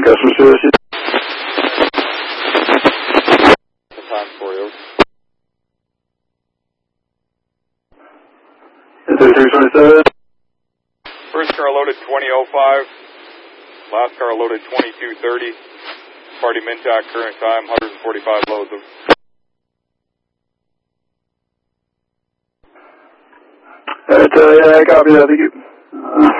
customer service. Time for you. 3327. First car loaded 20:05. Last car loaded 22:30. Party Mintac, current time 145 loads of. Yeah, copy that. Thank you.